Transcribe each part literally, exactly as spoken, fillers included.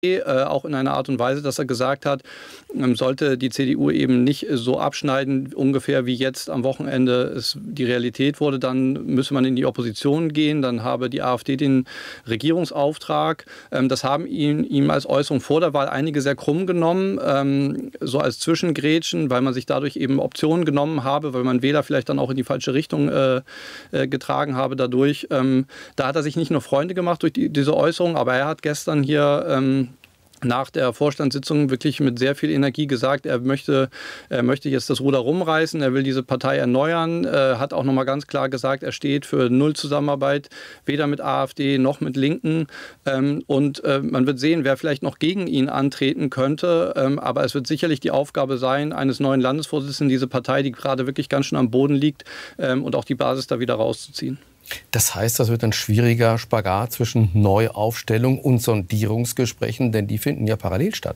äh, auch in einer Art und Weise, dass er gesagt hat, ähm, sollte die C D U eben nicht so abschneiden, ungefähr wie jetzt am Wochenende es die Realität wurde, dann müsse man in die Opposition gehen, dann habe die AfD den Regierungsauftrag. Ähm, das haben ihm, ihm als Äußerung vor der Wahl einige sehr krumm genommen, ähm, so als Zwischengrätschen, weil man sich dadurch eben Optionen genommen habe, weil man Wähler vielleicht dann auch in die falsche Richtung äh, äh, getragen habe dadurch. Ähm, da hat er sich nicht nur Freunde gemacht durch die, diese Äußerung, aber er hat gestern hier ähm, nach der Vorstandssitzung wirklich mit sehr viel Energie gesagt, er möchte, er möchte jetzt das Ruder rumreißen, er will diese Partei erneuern, äh, hat auch nochmal ganz klar gesagt, er steht für null Zusammenarbeit, weder mit AfD noch mit Linken. Ähm, und äh, man wird sehen, wer vielleicht noch gegen ihn antreten könnte. Ähm, aber es wird sicherlich die Aufgabe sein, eines neuen Landesvorsitzenden, diese Partei, die gerade wirklich ganz schön am Boden liegt, ähm, und auch die Basis da wieder rauszuziehen. Das heißt, das wird ein schwieriger Spagat zwischen Neuaufstellung und Sondierungsgesprächen, denn die finden ja parallel statt.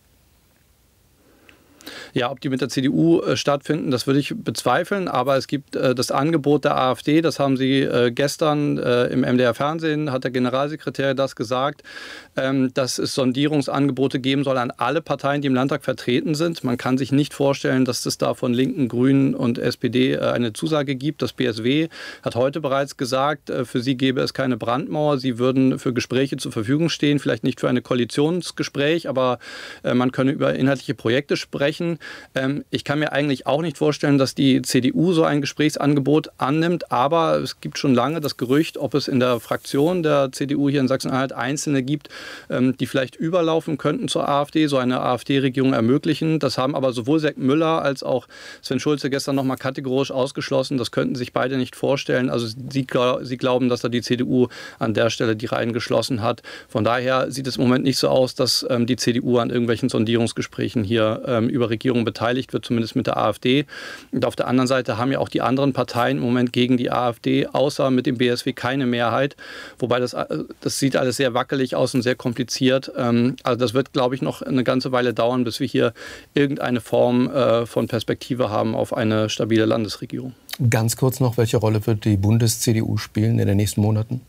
Ja, ob die mit der C D U äh, stattfinden, das würde ich bezweifeln. Aber es gibt äh, das Angebot der AfD, das haben Sie äh, gestern äh, im M D R-Fernsehen, hat der Generalsekretär das gesagt, ähm, dass es Sondierungsangebote geben soll an alle Parteien, die im Landtag vertreten sind. Man kann sich nicht vorstellen, dass es da von Linken, Grünen und S P D äh, eine Zusage gibt. Das B S W hat heute bereits gesagt, äh, für sie gäbe es keine Brandmauer. Sie würden für Gespräche zur Verfügung stehen, vielleicht nicht für ein Koalitionsgespräch, aber äh, man könne über inhaltliche Projekte sprechen. Ähm, ich kann mir eigentlich auch nicht vorstellen, dass die C D U so ein Gesprächsangebot annimmt, aber es gibt schon lange das Gerücht, ob es in der Fraktion der C D U hier in Sachsen-Anhalt Einzelne gibt, ähm, die vielleicht überlaufen könnten zur AfD, so eine AfD-Regierung ermöglichen. Das haben aber sowohl Seck Müller als auch Sven Schulze gestern noch mal kategorisch ausgeschlossen. Das könnten sich beide nicht vorstellen. Also sie, sie glauben, dass da die C D U an der Stelle die Reihen geschlossen hat. Von daher sieht es im Moment nicht so aus, dass ähm, die C D U an irgendwelchen Sondierungsgesprächen hier ähm, über Regierung beteiligt wird, zumindest mit der AfD. Und auf der anderen Seite haben ja auch die anderen Parteien im Moment gegen die AfD, außer mit dem B S W, keine Mehrheit. Wobei das, das sieht alles sehr wackelig aus und sehr kompliziert. Also das wird, glaube ich, noch eine ganze Weile dauern, bis wir hier irgendeine Form von Perspektive haben auf eine stabile Landesregierung. Ganz kurz noch, welche Rolle wird die Bundes-C D U spielen in den nächsten Monaten?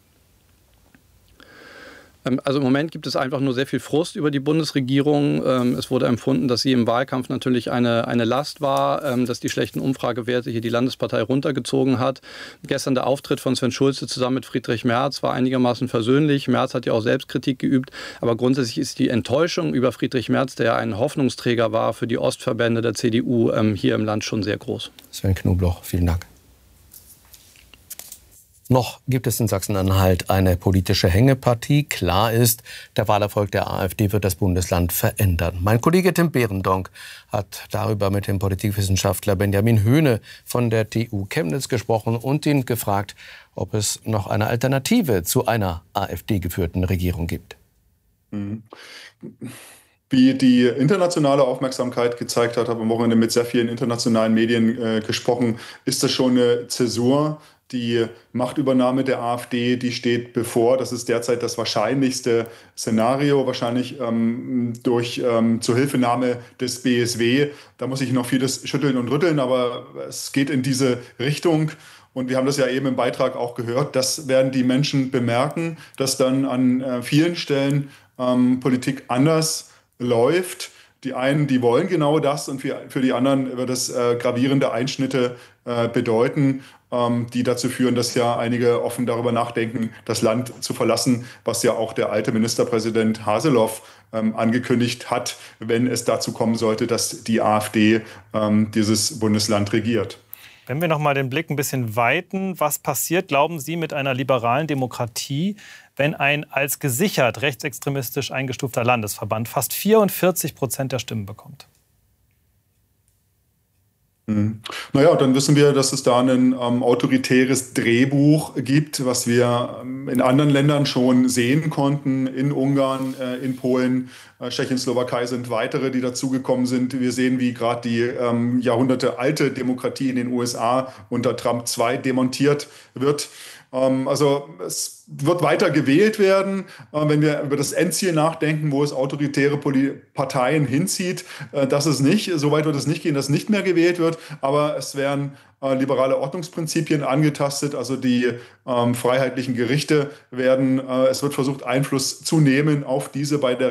Also im Moment gibt es einfach nur sehr viel Frust über die Bundesregierung. Es wurde empfunden, dass sie im Wahlkampf natürlich eine, eine Last war, dass die schlechten Umfragewerte hier die Landespartei runtergezogen hat. Gestern der Auftritt von Sven Schulze zusammen mit Friedrich Merz war einigermaßen versöhnlich. Merz hat ja auch Selbstkritik geübt. Aber grundsätzlich ist die Enttäuschung über Friedrich Merz, der ja ein Hoffnungsträger war für die Ostverbände der C D U, hier im Land schon sehr groß. Sven Knobloch, vielen Dank. Noch gibt es in Sachsen-Anhalt eine politische Hängepartie. Klar ist, der Wahlerfolg der AfD wird das Bundesland verändern. Mein Kollege Tim Behrendonck hat darüber mit dem Politikwissenschaftler Benjamin Höhne von der T U Chemnitz gesprochen und ihn gefragt, ob es noch eine Alternative zu einer AfD-geführten Regierung gibt. Wie die internationale Aufmerksamkeit gezeigt hat, habe ich am Wochenende mit sehr vielen internationalen Medien äh, gesprochen, ist das schon eine Zäsur. Die Machtübernahme der AfD, die steht bevor. Das ist derzeit das wahrscheinlichste Szenario, wahrscheinlich ähm, durch ähm, Zuhilfenahme des B S W. Da muss ich noch vieles schütteln und rütteln, aber es geht in diese Richtung. Und wir haben das ja eben im Beitrag auch gehört. Das werden die Menschen bemerken, dass dann an äh, vielen Stellen ähm, Politik anders läuft. Die einen, die wollen genau das, und für, für die anderen wird es äh, gravierende Einschnitte äh, bedeuten, ähm, die dazu führen, dass ja einige offen darüber nachdenken, das Land zu verlassen, was ja auch der alte Ministerpräsident Haseloff ähm, angekündigt hat, wenn es dazu kommen sollte, dass die AfD ähm, dieses Bundesland regiert. Wenn wir noch mal den Blick ein bisschen weiten, was passiert, glauben Sie, mit einer liberalen Demokratie, wenn ein als gesichert rechtsextremistisch eingestufter Landesverband fast vierundvierzig Prozent der Stimmen bekommt? Hm. Naja, dann wissen wir, dass es da ein ähm, autoritäres Drehbuch gibt, was wir ähm, in anderen Ländern schon sehen konnten. In Ungarn, äh, in Polen, äh, Tschechien, Slowakei sind weitere, die dazugekommen sind. Wir sehen, wie gerade die ähm, jahrhundertealte Demokratie in den U S A unter Trump zwei demontiert wird. Ähm, also es wird weiter gewählt werden, äh, wenn wir über das Endziel nachdenken, wo es autoritäre Poli- Parteien hinzieht. Äh, das ist nicht, so weit wird es nicht gehen, dass nicht mehr gewählt wird, aber es werden äh, liberale Ordnungsprinzipien angetastet, also die ähm, freiheitlichen Gerichte werden, äh, es wird versucht, Einfluss zu nehmen auf diese bei der